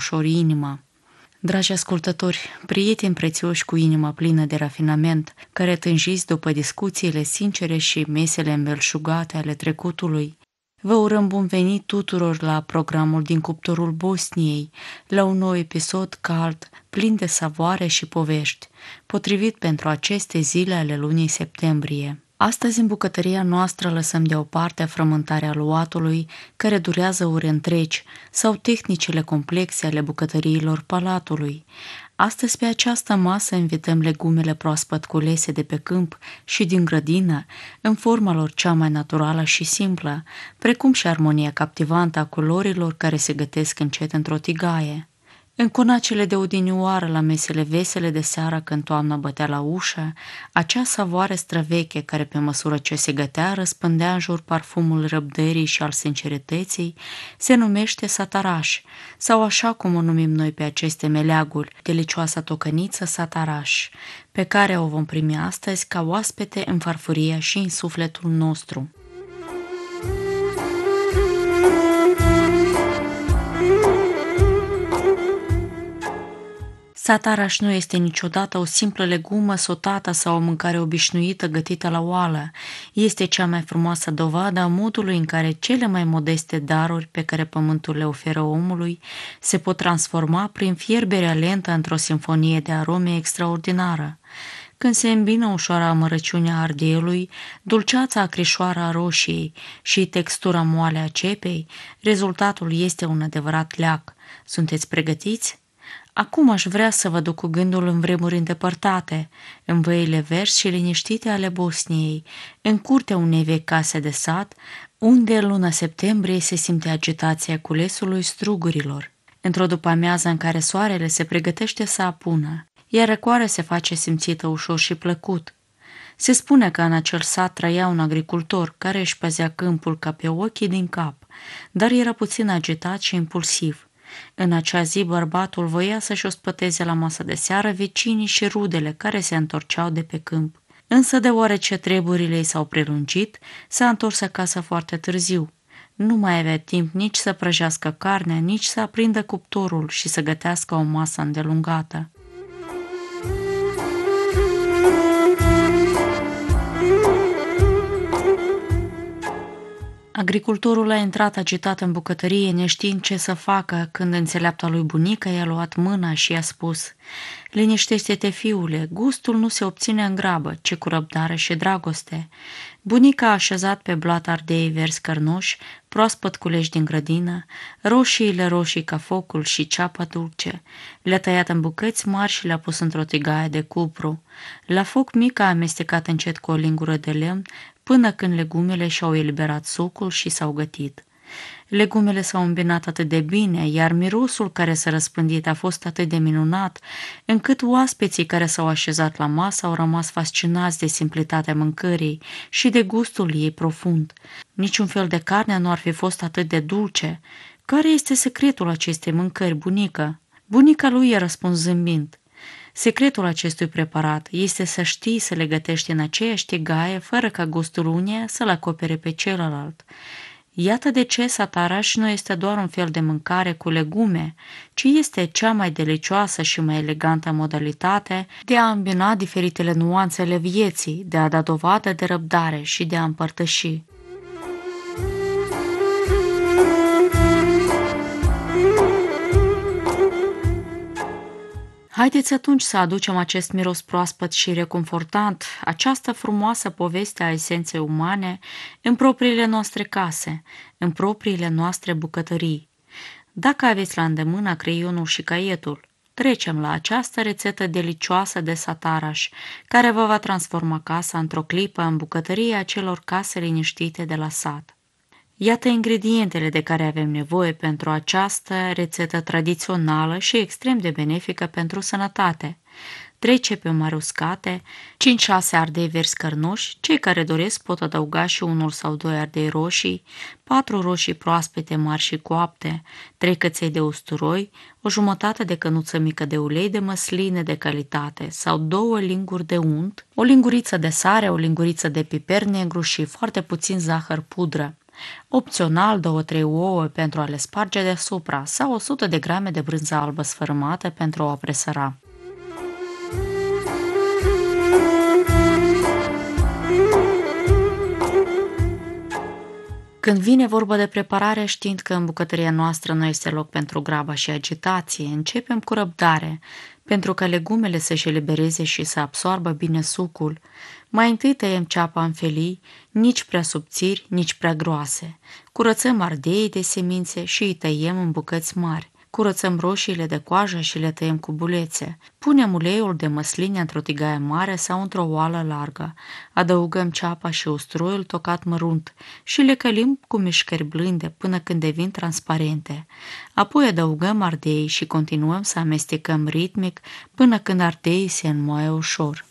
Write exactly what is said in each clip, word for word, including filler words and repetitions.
ușor inima. Dragi ascultători, prieteni prețioși cu inima plină de rafinament, care tânjiți după discuțiile sincere și mesele îmbelșugate ale trecutului, vă urăm bun venit tuturor la programul din cuptorul Bosniei, la un nou episod cald, plin de savoare și povești, potrivit pentru aceste zile ale lunii septembrie. Astăzi, în bucătăria noastră, lăsăm deoparte frământarea luatului, care durează ore întregi, sau tehnicile complexe ale bucătăriilor palatului. Astăzi, pe această masă, invităm legumele proaspăt culese de pe câmp și din grădină, în forma lor cea mai naturală și simplă, precum și armonia captivantă a culorilor care se gătesc încet într-o tigaie. În conacele de odinioară, la mesele vesele de seară, când toamna bătea la ușă, acea savoare străveche care, pe măsură ce se gătea, răspândea în jur parfumul răbdării și al sincerității, se numește sataraș, sau așa cum o numim noi pe aceste meleaguri, delicioasa tocăniță sataraș, pe care o vom primi astăzi ca oaspete în farfuria și în sufletul nostru. Sataraș nu este niciodată o simplă legumă sotată sau o mâncare obișnuită gătită la oală. Este cea mai frumoasă dovadă a modului în care cele mai modeste daruri pe care pământul le oferă omului se pot transforma prin fierberea lentă într-o simfonie de arome extraordinară. Când se îmbină ușoara amărăciunea ardeiului, dulceața acrișoară a roșiei și textura moale a cepei, rezultatul este un adevărat leac. Sunteți pregătiți? Acum aș vrea să vă duc cu gândul în vremuri îndepărtate, în văile verzi și liniștite ale Bosniei, în curtea unei vechi case de sat, unde în luna septembrie se simte agitația culesului strugurilor. Într-o după-amiază în care soarele se pregătește să apună, iar răcoarea se face simțită ușor și plăcut. Se spune că în acel sat trăia un agricultor care își păzea câmpul ca pe ochii din cap, dar era puțin agitat și impulsiv. În acea zi, bărbatul voia să-și ospăteze la masă de seară vecinii și rudele care se întorceau de pe câmp. Însă, deoarece treburile ei s-au prelungit, s-a întors acasă foarte târziu. Nu mai avea timp nici să prăjească carnea, nici să aprindă cuptorul și să gătească o masă îndelungată. Agricultorul a intrat agitat în bucătărie, neștiind ce să facă, când înțeleapta lui bunică i-a luat mâna și i-a spus: „Liniștește-te, fiule, gustul nu se obține în grabă, ci cu răbdare și dragoste." Bunica a așezat pe blat ardei verzi cărnoși, proaspăt culeși din grădină, roșiile roșii ca focul și ceapa dulce. Le-a tăiat în bucăți mari și le-a pus într-o tigaie de cupru. La foc mic a amestecat încet cu o lingură de lemn, până când legumele și-au eliberat sucul și s-au gătit. Legumele s-au îmbinat atât de bine, iar mirosul care s-a răspândit a fost atât de minunat, încât oaspeții care s-au așezat la masă au rămas fascinați de simplitatea mâncării și de gustul ei profund. Niciun fel de carne nu ar fi fost atât de dulce. Care este secretul acestei mâncări, bunică? Bunica lui i-a răspuns zâmbind: „Secretul acestui preparat este să știi să le gătești în aceeași tigaie, fără ca gustul uneia să-l acopere pe celălalt." Iată de ce sataraș nu este doar un fel de mâncare cu legume, ci este cea mai delicioasă și mai elegantă modalitate de a îmbina diferitele nuanțe ale vieții, de a da dovadă de răbdare și de a împărtăși. Haideți atunci să aducem acest miros proaspăt și reconfortant, această frumoasă poveste a esenței umane, în propriile noastre case, în propriile noastre bucătării. Dacă aveți la îndemână creionul și caietul, trecem la această rețetă delicioasă de sataraș, care vă va transforma casa într-o clipă în bucătăria celor case liniștite de la sat. Iată ingredientele de care avem nevoie pentru această rețetă tradițională și extrem de benefică pentru sănătate. trei cepe mari uscate, cinci șase ardei verzi cărnoși, cei care doresc pot adăuga și unul sau doi ardei roșii, patru roșii proaspete mari și coapte, trei căței de usturoi, o jumătate de cănuță mică de ulei de măsline de calitate sau două linguri de unt, o linguriță de sare, o linguriță de piper negru și foarte puțin zahăr pudră. Opțional, două-trei ouă pentru a le sparge deasupra sau o sută de grame de brânză albă sfărâmată pentru a o presăra. Când vine vorba de preparare, știind că în bucătăria noastră nu este loc pentru grabă și agitație, începem cu răbdare, pentru ca legumele să-și elibereze și să absoarbă bine sucul. Mai întâi tăiem ceapa în felii, nici prea subțiri, nici prea groase. Curățăm ardeii de semințe și îi tăiem în bucăți mari. Curățăm roșiile de coajă și le tăiem cu bulețe. Punem uleiul de măsline într-o tigaie mare sau într-o oală largă. Adăugăm ceapa și usturoiul tocat mărunt și le călim cu mișcări blânde până când devin transparente. Apoi adăugăm ardei și continuăm să amestecăm ritmic până când ardeii se înmoaie ușor.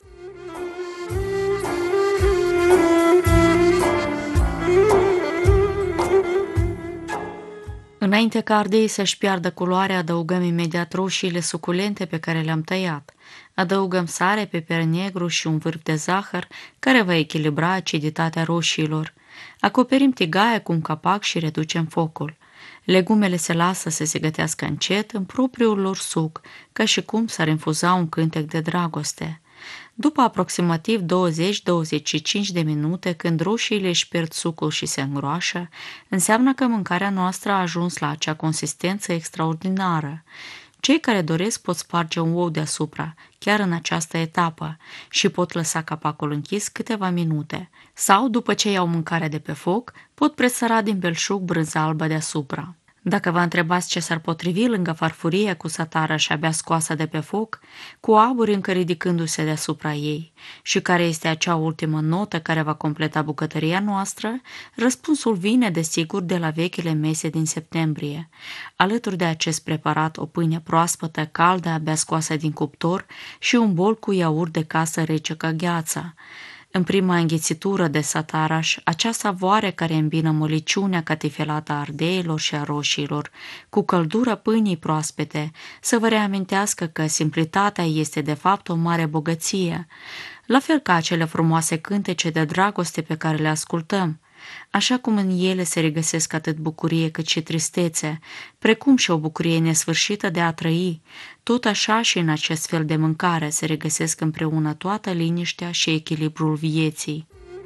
Înainte ca ardeii să-și piardă culoarea, adăugăm imediat roșiile suculente pe care le-am tăiat. Adăugăm sare, peper negru și un vârf de zahăr care va echilibra aciditatea roșiilor. Acoperim tigaia cu un capac și reducem focul. Legumele se lasă să se gătească încet în propriul lor suc, ca și cum s-ar infuza un cântec de dragoste. După aproximativ douăzeci - douăzeci și cinci de minute, când roșiile își pierd sucul și se îngroașă, înseamnă că mâncarea noastră a ajuns la acea consistență extraordinară. Cei care doresc pot sparge un ou deasupra, chiar în această etapă, și pot lăsa capacul închis câteva minute. Sau, după ce iau mâncarea de pe foc, pot presăra din belșug brânza albă deasupra. Dacă vă întrebați ce s-ar potrivi lângă farfurie cu satara și abia scoasă de pe foc, cu aburi încă ridicându-se deasupra ei, și care este acea ultimă notă care va completa bucătăria noastră, răspunsul vine, desigur, de la vechile mese din septembrie. Alături de acest preparat, o pâine proaspătă, caldă, abia scoasă din cuptor și un bol cu iaurt de casă rece ca gheața. În prima înghițitură de sataraș, acea savoare care îmbină moliciunea catifelată a ardeilor și a roșiilor cu căldura pâinii proaspete, să vă reamintească că simplitatea este de fapt o mare bogăție, la fel ca acele frumoase cântece de dragoste pe care le ascultăm. Așa cum în ele se regăsesc atât bucurie cât și tristețe, precum și o bucurie nesfârșită de a trăi, tot așa și în acest fel de mâncare se regăsesc împreună toată liniștea și echilibrul vieții.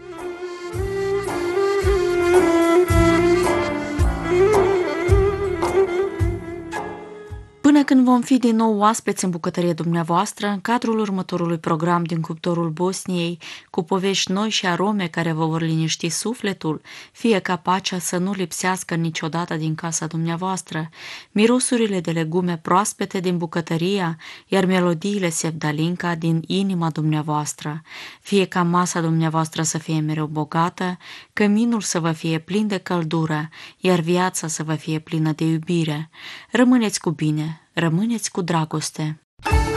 Până când vom fi din nou oaspeți în bucătărie dumneavoastră, în cadrul următorului program din Cuptorul Bosniei, cu povești noi și arome care vă vor liniști sufletul, fie ca pacea să nu lipsească niciodată din casa dumneavoastră, mirosurile de legume proaspete din bucătăria, iar melodiile sevdalinca din inima dumneavoastră, fie ca masa dumneavoastră să fie mereu bogată, căminul să vă fie plin de căldură, iar viața să vă fie plină de iubire. Rămâneți cu bine! Rămâneți cu dragoste!